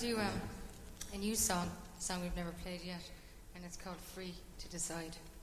do a new song, a song we've never played yet, and it's called Free to Decide.